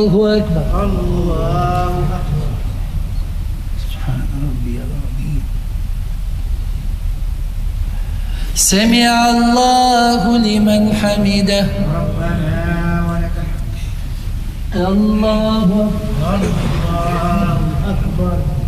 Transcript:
الله أكبر. الله أكبر. سبحان ربي العظيم. سمع الله لمن حمده. ربنا ولك الحمد. الله أكبر.